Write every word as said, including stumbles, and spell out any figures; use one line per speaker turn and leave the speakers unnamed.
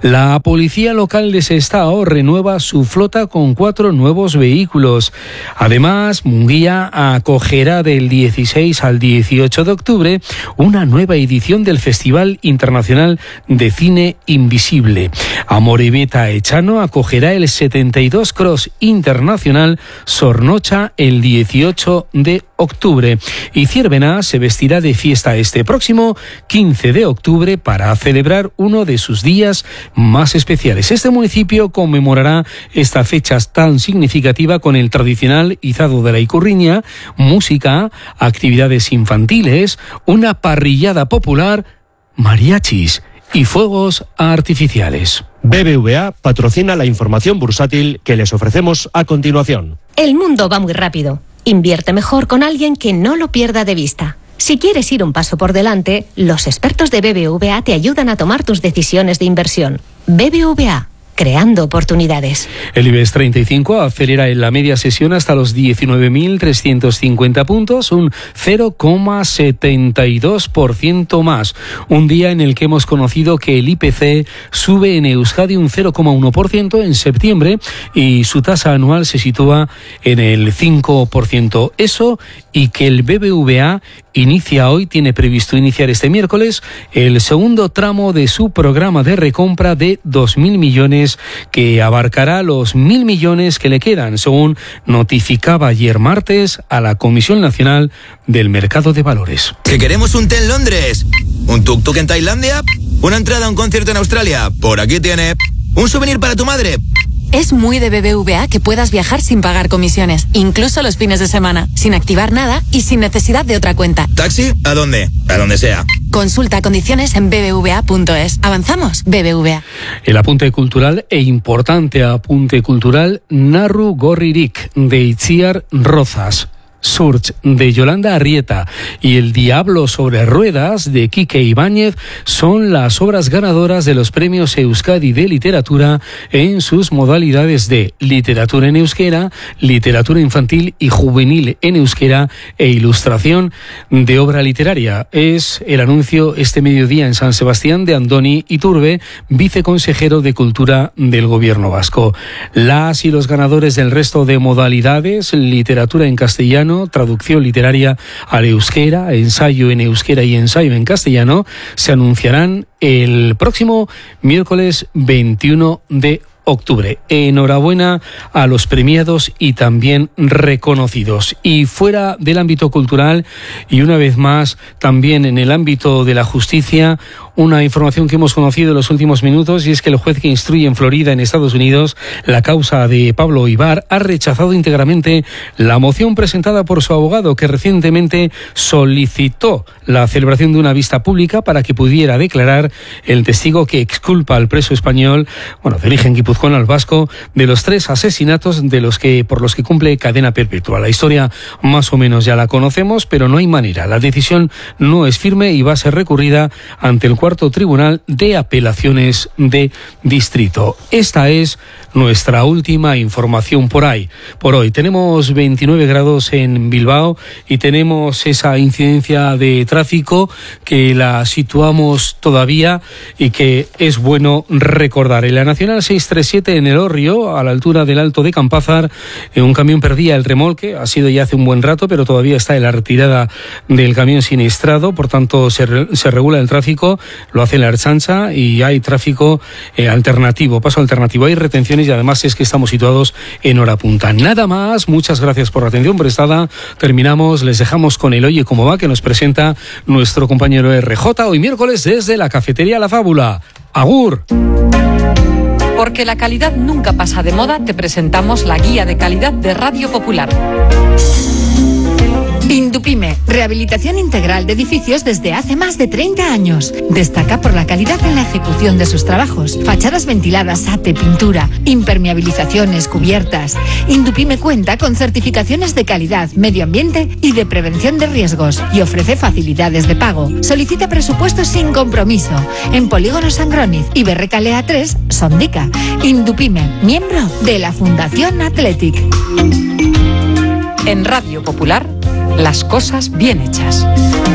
La policía local de Sestao renueva su flota con cuatro nuevos vehículos. Además, Munguía acogerá del dieciséis al dieciocho de octubre una nueva edición del Festival Internacional de Cine Invisible. Amorebieta Echano acogerá el setenta y dos Cross Internacional Sornocha el dieciocho de octubre. Y Ciervena se vestirá de fiesta este próximo quince de octubre para celebrar uno de sus días más especiales. Este municipio conmemorará esta fecha tan significativa con el tradicional izado de la Icurriña, música, actividades infantiles, una parrillada popular, mariachis y fuegos artificiales.
B B V A patrocina la información bursátil que les ofrecemos a continuación.
El mundo va muy rápido. Invierte mejor con alguien que no lo pierda de vista. Si quieres ir un paso por delante, los expertos de B B V A te ayudan a tomar tus decisiones de inversión. B B V A, creando oportunidades.
El IBEX treinta y cinco acelera en la media sesión hasta los diecinueve mil trescientos cincuenta puntos, un cero coma setenta y dos por ciento más. Un día en el que hemos conocido que el I P C sube en Euskadi un cero coma uno por ciento en septiembre y su tasa anual se sitúa en el cinco por ciento. Eso y que el B B V A inicia hoy, tiene previsto iniciar este miércoles, el segundo tramo de su programa de recompra de dos mil millones que abarcará los mil millones que le quedan, según notificaba ayer martes a la Comisión Nacional del Mercado de Valores.
¿Que queremos un té en Londres? ¿Un tuk-tuk en Tailandia? ¿Una entrada a un concierto en Australia? Por aquí tiene. ¿Un souvenir para tu madre?
Es muy de B B V A que puedas viajar sin pagar comisiones, incluso los fines de semana, sin activar nada y sin necesidad de otra cuenta.
¿Taxi? ¿A dónde? A donde sea.
Consulta condiciones en b b v a punto es. Avanzamos, B B V A.
El apunte cultural e importante apunte cultural, Narru Gorririk, de Itziar Rozas. Surge, de Yolanda Arrieta, y El Diablo sobre Ruedas, de Quique Ibáñez, son las obras ganadoras de los premios Euskadi de Literatura en sus modalidades de literatura en euskera, literatura infantil y juvenil en euskera e ilustración de obra literaria. Es el anuncio este mediodía en San Sebastián de Andoni Iturbe, viceconsejero de Cultura del Gobierno vasco. Las y los ganadores del resto de modalidades, literatura en castellano, traducción literaria al euskera, ensayo en euskera y ensayo en castellano, se anunciarán el próximo miércoles veintiuno de octubre. Enhorabuena a los premiados y también reconocidos. Y fuera del ámbito cultural y una vez más también en el ámbito de la justicia, una información que hemos conocido en los últimos minutos, y es que el juez que instruye en Florida, en Estados Unidos, la causa de Pablo Ibar ha rechazado íntegramente la moción presentada por su abogado, que recientemente solicitó la celebración de una vista pública para que pudiera declarar el testigo que exculpa al preso español, bueno, de origen guipuzcoano al vasco, de los tres asesinatos de los que por los que cumple cadena perpetua. La historia más o menos ya la conocemos, pero no hay manera. La decisión no es firme y va a ser recurrida ante el Cuarto Tribunal de Apelaciones de Distrito. Esta es nuestra última información por ahí. Por hoy tenemos veintinueve grados en Bilbao y tenemos esa incidencia de tráfico que la situamos todavía y que es bueno recordar. En la Nacional seiscientos treinta y siete en el Orrio, a la altura del Alto de Campázar, un camión perdía el remolque, ha sido ya hace un buen rato, pero todavía está en la retirada del camión siniestrado, por tanto se, re, se regula el tráfico, lo hace la Ertzaintza y hay tráfico eh, alternativo, paso alternativo, hay retenciones y además es que estamos situados en hora punta. Nada más, muchas gracias por la atención prestada, terminamos, les dejamos con el Oye Cómo Va, que nos presenta nuestro compañero R J, hoy miércoles desde la Cafetería La Fábula. ¡Agur!
Porque la calidad nunca pasa de moda, te presentamos la guía de calidad de Radio Popular.
Indupime, rehabilitación integral de edificios desde hace más de treinta años. Destaca por la calidad en la ejecución de sus trabajos. Fachadas ventiladas, ate, pintura, impermeabilizaciones, cubiertas. Indupime cuenta con certificaciones de calidad, medio ambiente y de prevención de riesgos y ofrece facilidades de pago. Solicita presupuestos sin compromiso en Polígono Sangroniz y Berrecalea tres, Sondica. Indupime, miembro de la Fundación Athletic.
En Radio Popular, las cosas bien hechas.